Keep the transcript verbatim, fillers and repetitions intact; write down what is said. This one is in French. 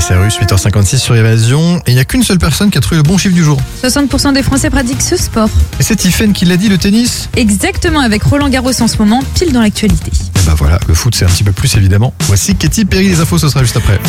c'est russe, huit heures cinquante-six sur Évasion. Et il n'y a qu'une seule personne qui a trouvé le bon chiffre du jour. soixante pour cent des Français pratiquent ce sport. Et c'est Tiffaine qui l'a dit, le tennis. Exactement, avec Roland Garros en ce moment, pile dans l'actualité. Et bah voilà, le foot c'est un petit peu plus évidemment. Voici Katy Perry, les infos, ce sera juste après.